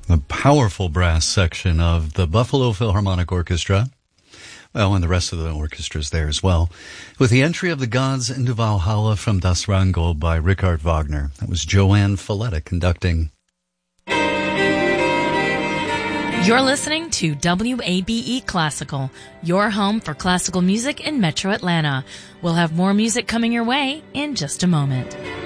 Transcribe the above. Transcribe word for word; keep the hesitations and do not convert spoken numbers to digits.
The powerful brass section of the Buffalo Philharmonic Orchestra. Well, and the rest of the orchestra's there as well. With the entry of the Gods into Valhalla from Das Rheingold by Richard Wagner. That was Joanne Falletta conducting. You're listening to W A B E Classical, your home for classical music in Metro Atlanta. We'll have more music coming your way in just a moment.